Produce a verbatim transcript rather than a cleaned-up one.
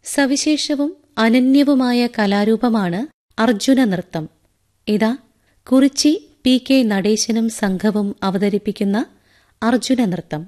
സവിശേഷവും അനന്യവുമായ കലാരൂപമാണ് അർജുന നൃത്തം. ഇതാ കുറിച്ചി പി കെ നടേശനും സംഘവും അവതരിപ്പിക്കുന്ന അർജുന നൃത്തം.